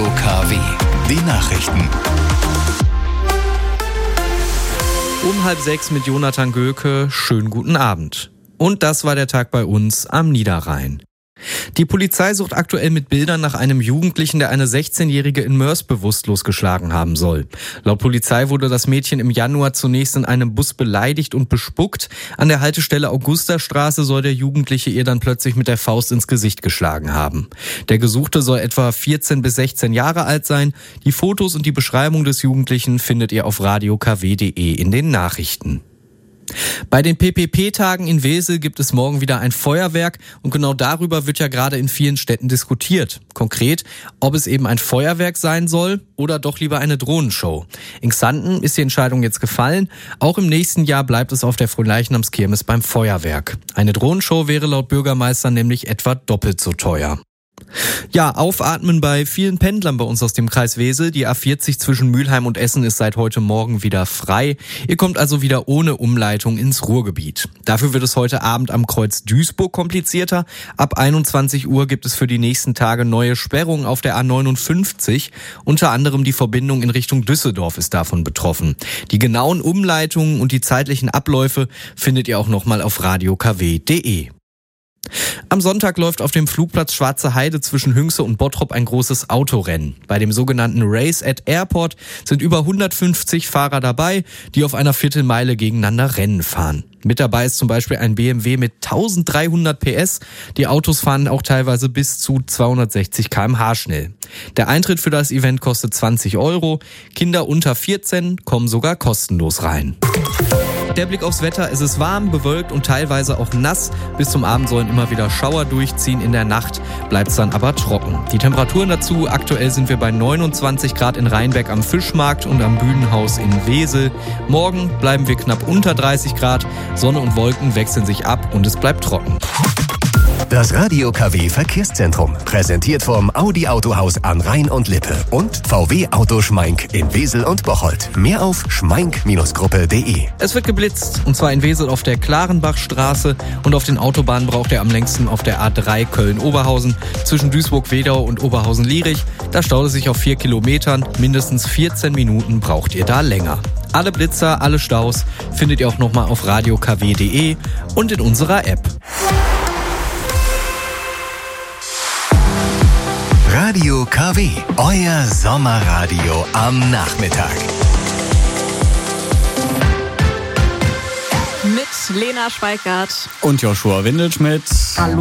KW. Die Nachrichten. Um 5:30 mit Jonathan Göke. Schönen guten Abend. Und das war der Tag bei uns am Niederrhein. Die Polizei sucht aktuell mit Bildern nach einem Jugendlichen, der eine 16-Jährige in Moers bewusstlos geschlagen haben soll. Laut Polizei wurde das Mädchen im Januar zunächst in einem Bus beleidigt und bespuckt. An der Haltestelle Augustastraße soll der Jugendliche ihr dann plötzlich mit der Faust ins Gesicht geschlagen haben. Der Gesuchte soll etwa 14 bis 16 Jahre alt sein. Die Fotos und die Beschreibung des Jugendlichen findet ihr auf radiokw.de in den Nachrichten. Bei den PPP-Tagen in Wesel gibt es morgen wieder ein Feuerwerk und genau darüber wird ja gerade in vielen Städten diskutiert. Konkret, ob es eben ein Feuerwerk sein soll oder doch lieber eine Drohnenshow. In Xanten ist die Entscheidung jetzt gefallen. Auch im nächsten Jahr bleibt es auf der Fronleichnamskirmes beim Feuerwerk. Eine Drohnenshow wäre laut Bürgermeister nämlich etwa doppelt so teuer. Ja, aufatmen bei vielen Pendlern bei uns aus dem Kreis Wesel. Die A40 zwischen Mülheim und Essen ist seit heute Morgen wieder frei. Ihr kommt also wieder ohne Umleitung ins Ruhrgebiet. Dafür wird es heute Abend am Kreuz Duisburg komplizierter. Ab 21 Uhr gibt es für die nächsten Tage neue Sperrungen auf der A59. Unter anderem die Verbindung in Richtung Düsseldorf ist davon betroffen. Die genauen Umleitungen und die zeitlichen Abläufe findet ihr auch nochmal auf radiokw.de. Am Sonntag läuft auf dem Flugplatz Schwarze Heide zwischen Hünxe und Bottrop ein großes Autorennen. Bei dem sogenannten Race at Airport sind über 150 Fahrer dabei, die auf einer Viertelmeile gegeneinander Rennen fahren. Mit dabei ist zum Beispiel ein BMW mit 1300 PS. Die Autos fahren auch teilweise bis zu 260 km/h schnell. Der Eintritt für das Event kostet 20 €. Kinder unter 14 kommen sogar kostenlos rein. Der Blick aufs Wetter, es ist warm, bewölkt und teilweise auch nass. Bis zum Abend sollen immer wieder Schauer durchziehen. In der Nacht bleibt es dann aber trocken. Die Temperaturen dazu, aktuell sind wir bei 29 Grad in Rheinberg am Fischmarkt und am Bühnenhaus in Wesel. Morgen bleiben wir knapp unter 30 Grad. Sonne und Wolken wechseln sich ab und es bleibt trocken. Das Radio KW Verkehrszentrum, präsentiert vom Audi Autohaus an Rhein und Lippe und VW Auto Schmeink in Wesel und Bocholt. Mehr auf schmeink-gruppe.de. Es wird geblitzt, und zwar in Wesel auf der Klarenbachstraße, und auf den Autobahnen braucht ihr am längsten auf der A3 Köln-Oberhausen zwischen Duisburg-Wedau und Oberhausen-Lierich. Da staut es sich auf 4 Kilometern, mindestens 14 Minuten braucht ihr da länger. Alle Blitzer, alle Staus findet ihr auch nochmal auf radiokw.de und in unserer App. Radio KW, euer Sommerradio am Nachmittag. Mit Lena Schweikart und Joshua Windelschmidt. Hallo.